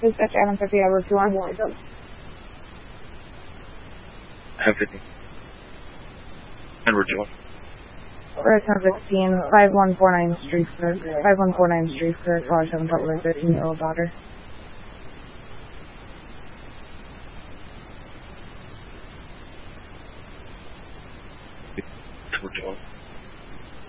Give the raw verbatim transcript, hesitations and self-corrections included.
Dispatch Adam fifty, Edward two one. Adam fifty. Edward two one. Red ten sixteen, five one four nine Street Kirk, five one four nine Street Kirk, College seven Butler, thirteen year old daughter. Edward two one.